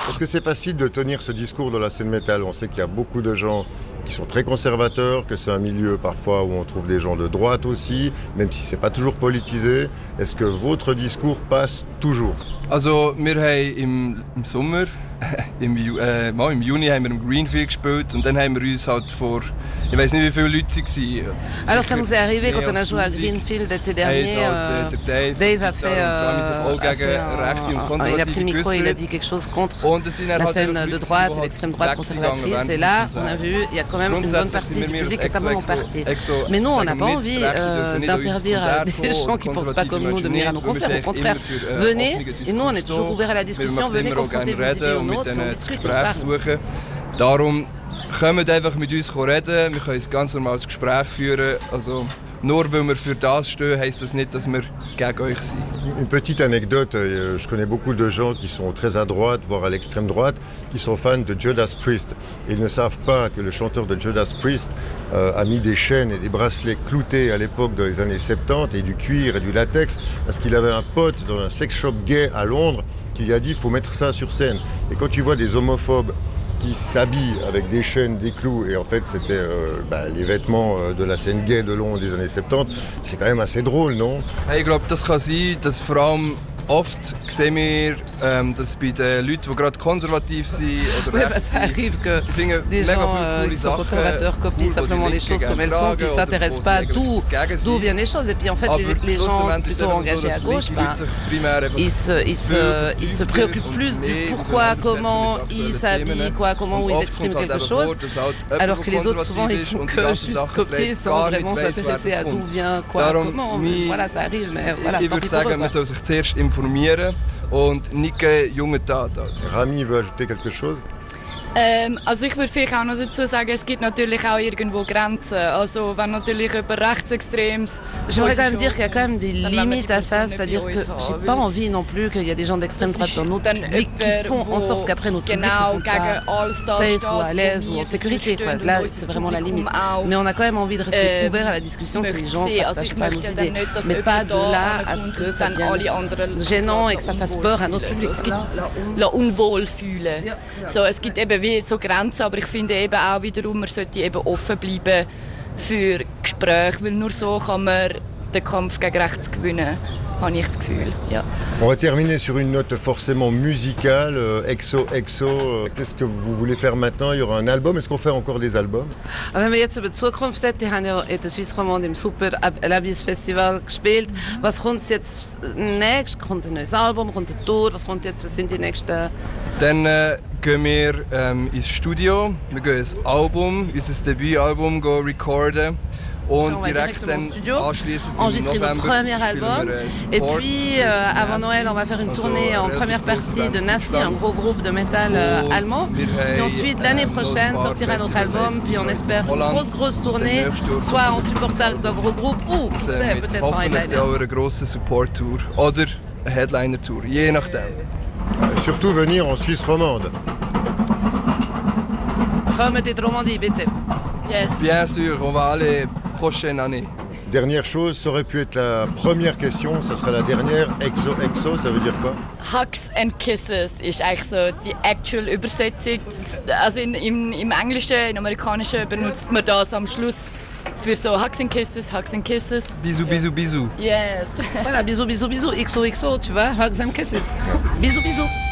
Est-ce que c'est facile de tenir ce discours dans la scène métal? On sait qu'il y a beaucoup de gens qui sont très conservateurs, que c'est un milieu parfois où on trouve des gens de droite aussi, même si c'est pas toujours politisé. Est-ce que votre discours passe toujours? Also, wir haben im Sommer, im Juni haben wir im Greenfield gespielt und dann haben wir uns halt vor, ich weiß nicht wie viele Leute es waren. Alors ça nous est arrivé quand on a joué à Greenfield l'été dernier. Dave a fait, il a pris le micro et il a dit quelque chose contre la scène de droite et l'extrême droite conservatrice. Et là, on a vu, il y a quand même une bonne partie du public qui est simplement partie. Mais nous, on n'a pas envie d'interdire à des gens qui ne pensent pas comme nous de venir à nos concerts. Au contraire, venez. Et nous, on est toujours ouvert à la discussion. Venez confronter vos idées aux nôtres, on discute, on parle. Darum kommt einfach mit uns reden, wir können ein ganz normales Gespräch führen. Also, nur weil wir für das stehen, heisst das nicht, dass wir gegen euch sind. Une petite anecdote, je connais beaucoup de gens qui sont très à droite, voire à l'extrême droite, qui sont fans de Judas Priest. Et ils ne savent pas que le chanteur de Judas Priest a mis des chaînes et des bracelets cloutés à l'époque dans les années 70 et du cuir et du latex parce qu'il avait un pote dans un sex shop gay à Londres qui lui a dit « il faut mettre ça sur scène ». Et quand tu vois des homophobes qui s'habillent avec des chaînes, des clous, et en fait c'était les vêtements de la scène gay de Londres des années 70, c'est quand même assez drôle, non? Ich glaube, das kann sein, dass vor allem oft sehen wir, dass bei den Leuten, die gerade konservativ sind oder rechts ça arrive que des gens qui sont conservateurs copient simplement les choses comme elles sont, qui ne s'intéressent pas d'où viennent les choses. Et puis en fait, les gens plutôt engagés à gauche, ils se préoccupent plus du pourquoi, comment ils s'habillent, comment où ils expriment quelque chose, alors que les autres souvent ils font que juste copier sans vraiment s'intéresser à d'où vient, quoi, comment. Voilà, ça arrive, mais voilà, tant pis pour eux. Informieren und nicht junge Taten. Rami veut ajouter quelque chose? Also ich würde vielleicht auch noch dazu sagen, es gibt natürlich auch irgendwo Grenzen. Also wenn natürlich über rechtsextremes... J'aimerais quand même dire qu'il y a quand même des limites à ça, c'est-à-dire que j'ai pas envie non plus qu'il y a des gens d'extrême droite dans notre public qui font en sorte qu'après notre public se sente pas safe ou à l'aise ou en sécurité. Quoi. Là, c'est vraiment la limite. Mais on a quand même envie de rester ouvert à la discussion si les gens ne partagent pas nos idées. Mais pas de là à ce que ça devienne gênant et que ça fasse peur à notre public. Unwohl fühlen. So, es gibt eben wie so Grenzen, aber ich finde eben auch wiederum, man sollte eben offen bleiben für Gespräche, weil nur so kann man den Kampf gegen rechts gewinnen, habe ich das Gefühl. Ja. On va terminer sur une note forcément musicale. EXO, qu'est-ce que vous voulez faire maintenant? Il y aura un album. Est-ce qu'on fait encore des albums? Wenn wir jetzt über die Zukunft reden, die haben ja in der Suisse Romande im Super Labis Festival gespielt. Was kommt jetzt nächstes? Kommt ein neues Album? Kommt eine Tour? Was kommt jetzt? Was sind die nächsten? Dann gehen wir ins Studio. Wir gehen ein Album, unser Debütalbum recorden. On va directement au studio, enregistrer notre premier album. Et puis, avant Noël, on va faire une tournée en première partie de Nasty, un gros groupe de métal allemand. Puis ensuite, l'année prochaine, sortira notre album. Puis on espère une grosse tournée, soit en supporter d'un gros groupe ou, qui sait, peut-être en headliner. Auch eine grosse Support-Tour oder eine Headliner-Tour, je nachdem. Surtout venir en Suisse romande. Remettez de Romandie, bitte. Yes. Bien sûr, on va aller prochaine année. Dernière chose, ça aurait pu être la première question, ça sera la dernière. EXO, ça veut dire quoi? Hugs and Kisses ist eigentlich so die actual Übersetzung. Also im Englischen, im Amerikanischen benutzt man das am Schluss für so Hugs and Kisses, Hugs and Kisses. Bisous, bisous, bisous. Yes. Voilà, bisous, bisous, bisous. XOXO, tu vois, Hugs and Kisses. Bisous, bisous.